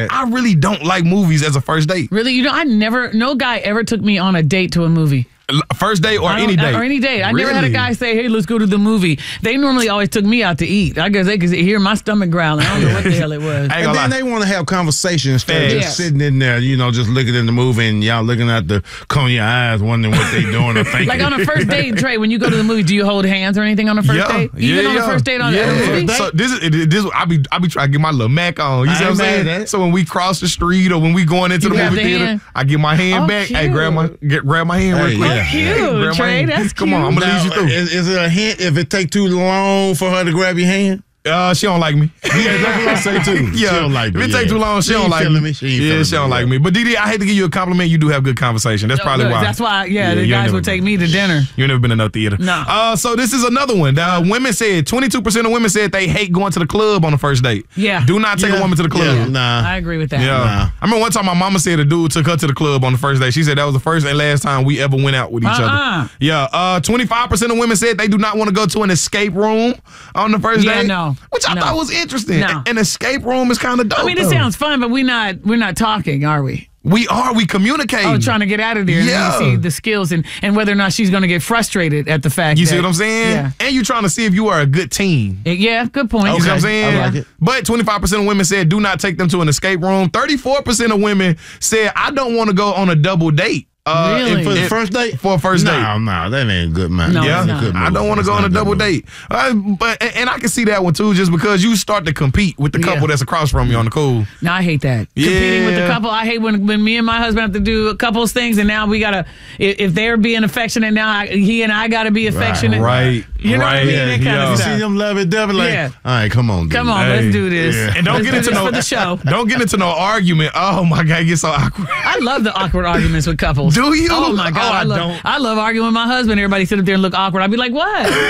that. I really don't like movies as a first date. Really? No guy ever took me on a date to a movie. First date or any date? Or any date. I never had a Really? guy say, hey, let's go to the movie. They normally always took me out to eat. I guess they could hear my stomach growling. I don't know what the hell it was. And then they want to have conversations instead of Yeah. just sitting in there, just looking in the movie and y'all looking at the corner of your eyes, wondering what they doing or thinking. Like on a first date, Trey, when you go to the movie, do you hold hands or anything on a first date? Even on a first date on a movie? So this I be trying to get my little Mac on. You see what I'm saying? So when we cross the street or when we going into the movie theater, hand? I get my hand back. Cute. Hey, grab my hand real quick. Oh, cute, Grab my Trey. hand. That's Come on, I'm gonna Now, lead you through. Is it a hint if it take too long for her to grab your hand? She don't like me. Yeah, that's what I say too. Yeah, She don't like me. if it take too long, she ain't don't like feeling me. She ain't Yeah, feeling she don't like me. But Didi, I hate to give you a compliment. You do have good conversation. That's probably Good. why. That's why, the you ain't guys never would take been. me to dinner. You ain't never been in no theater. No. So this is another one. Women said 22% of women said they hate going to the club on the first date. Yeah. Do not take a woman to the club. Yeah, nah. I agree with that. Yeah. Nah. I remember one time my mama said a dude took her to the club on the first day. She said that was the first and last time we ever went out with each other. Yeah. 25% of women said they do not want to go to an escape room on the first Yeah, day. no. Which I No. thought was interesting. No. An escape room is kind of dope. I mean, it though. sounds fun, but we're not talking, are we? We communicate. Oh, trying to get out of there and Yeah. then you see the skills and whether or not she's going to get frustrated at the fact You that, see what I'm saying? Yeah. And you trying to see if you are a good team. Yeah, good point. You see what I'm saying? I like it. But 25% of women said do not take them to an escape room. 34% of women said I don't want to go on a double date. Really? For the first date? For a first date. No, that ain't good, man. No, Yeah, it's not. I don't want to go on a double date. But I can see that one too, just because you start to compete with the couple Yeah. that's across from you on the cool. No, I hate that. Yeah. Competing with the couple. I hate when me and my husband have to do a couple's things, and now we gotta. If they're being affectionate, now he and I gotta be affectionate. Right. You know what I mean? Right. That kind Yeah. of You stuff. see them lovey-dovey like, Yeah. all right, come on, dude. Come on, Hey. let's do this. Yeah. And don't Let's get do into this no for the show. Don't get into no argument. Oh my God, it gets so awkward. I love the awkward arguments with couples. Do you? Oh my God, Oh, I I love arguing with my husband. Everybody sit up there and look awkward. I'd be like, what?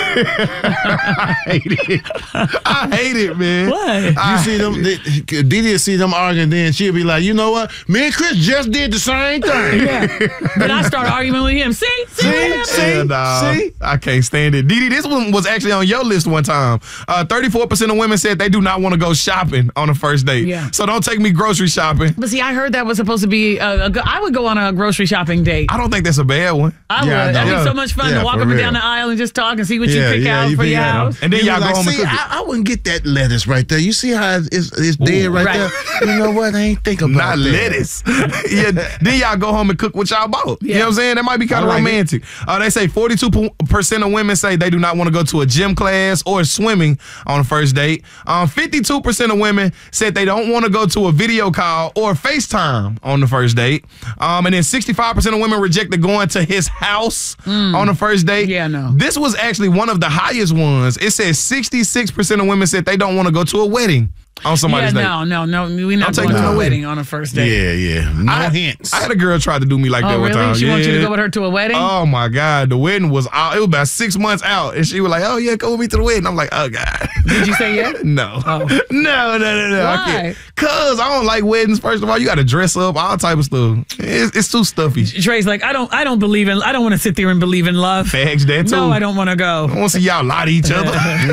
I hate it. I hate it, man. What? You see them, Didi will see them arguing, then she'll be like, you know what? Me and Chris just did the same thing. Yeah. Then I start arguing with him. See what happened? And, I can't stand it. Didi, this one was actually on your list one time. 34% of women said they do not want to go shopping on a first date. Yeah. So don't take me grocery shopping. But see, I heard that was supposed to be. I would go on a grocery shopping date. I don't think that's a bad one. I Yeah, would. That'd yeah. be so much fun Yeah, to walk for up and real. down the aisle and just talk and see what you Yeah, pick yeah, out you for pick your out. house. And then You y'all be go like, home and see, cook it. I wouldn't get that lettuce right there. You see how it's dead right right. there? You know what? I ain't think about Not that. lettuce. Yeah, then y'all go home and cook what y'all bought. You know what I'm saying? That might be kind of I like it. romantic. They say 42% of women say they do not want to go to a gym class or swimming on a first date. 52% of women said they don't want to go to a video call or FaceTime on the first date. And then 65% of women rejected going to his house on the first date. Yeah, no. This was actually one of the highest ones. It says 66% of women said they don't want to go to a wedding on somebody's date. No. We're not take going me to to a a wedding on a first date. Yeah. No hints. I had a girl try to do me like that Oh, one really? time. She wants you to Yeah. go with her to a wedding? Oh my God, the wedding was out. It was about 6 months out, and she was like, "Oh yeah, come with me to the wedding." I'm like, "Oh God." Did you say yes? No. Oh. No. Why? I can't. Cause I don't like weddings. First of all, you got to dress up, all type of stuff. It's too stuffy. Trey's like, I don't want to sit there and believe in love. Fags that too. No, I don't want to go. I want to see y'all lie to each other.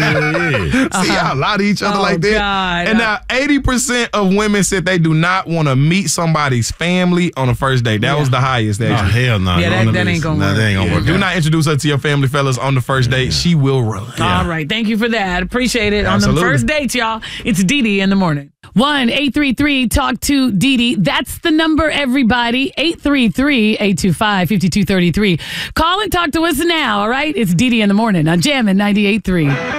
See y'all lie to each other Oh, like that. God. And now 80% of women said they do not want to meet somebody's family on a first date. That was the highest. Oh, Actually. hell no. Yeah, You on the that ain't list. gonna Nah, work. that ain't gonna work. Do out. not introduce her to your family, fellas, on the first date. She will run. All right. Thank you for that. Appreciate it. Absolutely. On the first dates, y'all, it's Didi in the morning. 1-833-TALK-TO-DIDI. That's the number, everybody. 833-825-5233. Call and talk to us now, all right? It's Didi in the morning on Jammin' 98.3.